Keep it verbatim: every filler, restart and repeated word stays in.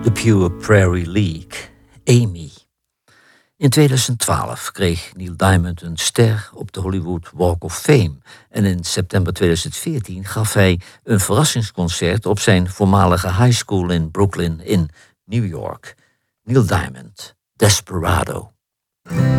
The Pure Prairie League, Amy. In tweeduizend twaalf kreeg Neil Diamond een ster op de Hollywood Walk of Fame. En in september tweeduizend veertien gaf hij een verrassingsconcert op zijn voormalige high school in Brooklyn in New York. Neil Diamond, Desperado.